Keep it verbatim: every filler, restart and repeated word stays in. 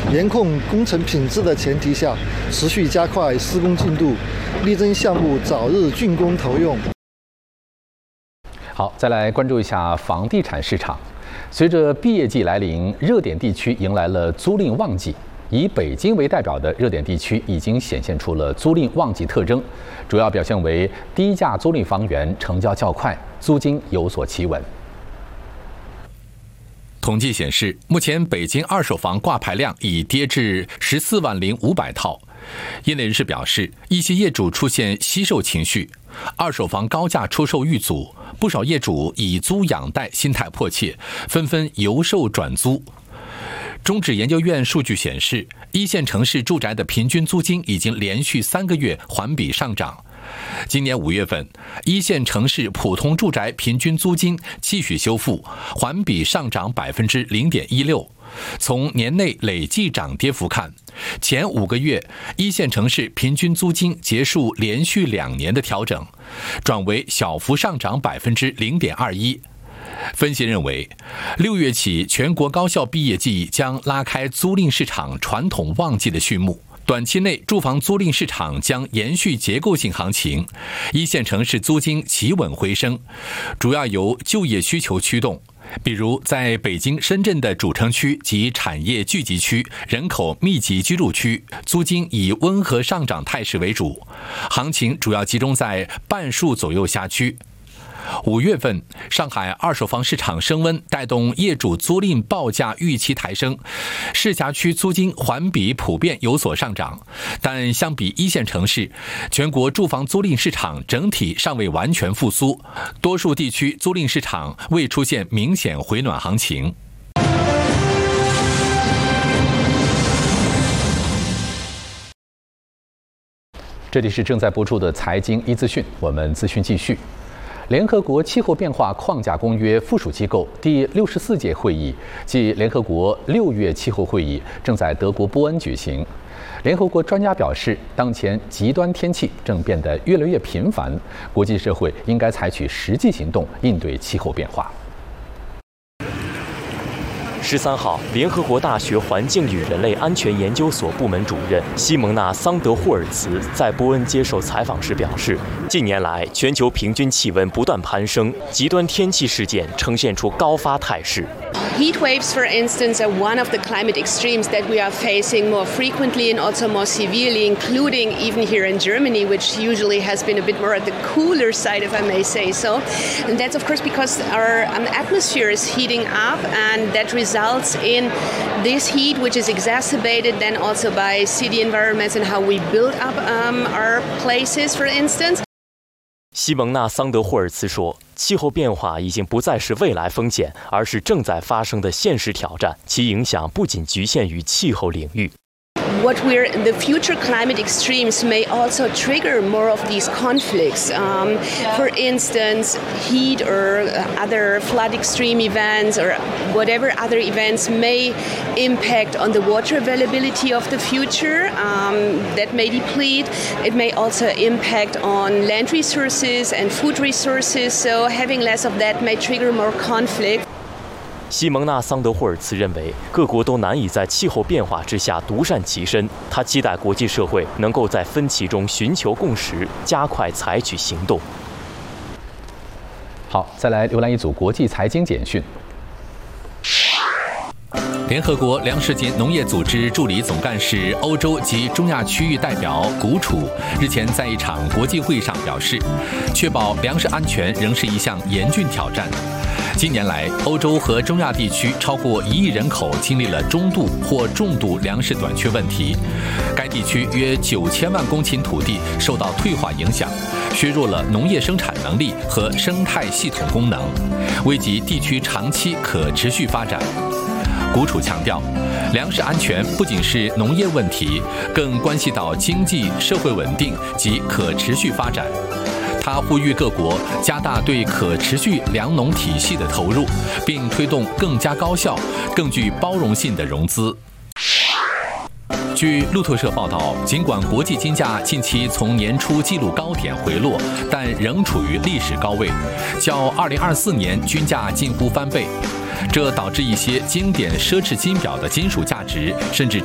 严控工程品质的前提下，持续加快施工进度，力争项目早日竣工投用。 好，再来关注一下房地产市场。随着毕业季来临，热点地区迎来了租赁旺季。以北京为代表的热点地区已经显现出了租赁旺季特征，主要表现为低价租赁房源成交较快，租金有所企稳。 统计显示，目前北京二手房挂牌量已跌至十四万零五百套。业内人士表示，一些业主出现惜售情绪，二手房高价出售遇阻，不少业主以租养贷心态迫切，纷纷由售转租。中指研究院数据显示，一线城市住宅的平均租金已经连续三个月环比上涨。今年五月份，一线城市普通住宅平均租金继续修复，环比上涨百分之零点一六。从年内累计涨跌幅看，前五个月一线城市平均租金结束连续两年的调整，转为小幅上涨百分之零点二一。分析认为，六月起全国高校毕业季将拉开租赁市场传统旺季的序幕。短期内，住房租赁市场将延续结构性行情，一线城市租金企稳回升，主要由就业需求驱动。比如，在北京、深圳的主城区及产业聚集区、人口密集居住区，租金以温和上涨态势为主，行情主要集中在半数左右辖区。五月份，上海二手房市场升温，带动业主租赁报价预期抬升，市辖区租金环比普遍有所上涨。但相比一线城市，全国住房租赁市场整体尚未完全复苏，多数地区租赁市场未出现明显回暖行情。 这里是正在播出的财经一资讯，我们资讯继续。联合国气候变化框架公约附属机构第六十四届会议即联合国六月气候会议正在德国波恩举行。联合国专家表示，当前极端天气正变得越来越频繁，国际社会应该采取实际行动应对气候变化。 十三号，联合国大学环境与人类安全研究所部门主任西蒙娜·桑德霍尔茨在波恩接受采访时表示，近年来全球平均气温不断攀升，极端天气事件呈现出高发态势。 Heat waves, for instance, are one of the climate extremes that we are facing more frequently and also more severely, including even here in Germany, which usually has been a bit more at the cooler side, if I may say so. And that's, of course, because our um, atmosphere is heating up, and that results in this heat, which is exacerbated then also by city environments and how we build up um, our places, for instance. 西蒙娜·桑德霍尔茨说，气候变化已经不再是未来风险，而是正在发生的现实挑战，其影响不仅局限于气候领域。 What we're the future climate extremes may also trigger more of these conflicts. Um, for instance, heat or other flood extreme events or whatever other events may impact on the water availability of the future. Um, that may deplete. It may also impact on land resources and food resources. So having less of that may trigger more conflict. 西蒙娜·桑德霍尔茨认为，各国都难以在气候变化之下独善其身。他期待国际社会能够在分歧中寻求共识，加快采取行动。 好，再来浏览一组国际财经简讯。 联合国粮食及农业组织助理总干事、欧洲及中亚区域代表古楚日前在一场国际会议上表示，确保粮食安全仍是一项严峻挑战。近年来，欧洲和中亚地区超过一亿人口经历了中度或重度粮食短缺问题。该地区约九千万公顷土地受到退化影响，削弱了农业生产能力和生态系统功能，危及地区长期可持续发展。古楚强调，粮食安全不仅是农业问题，更关系到经济社会稳定及可持续发展。他呼吁各国加大对可持续粮农体系的投入，并推动更加高效、更具包容性的融资。据路透社报道，尽管国际金价近期从年初纪录高点回落，但仍处于历史高位，较二零二四年均价近乎翻倍。这导致一些经典奢侈金表的金属价值甚至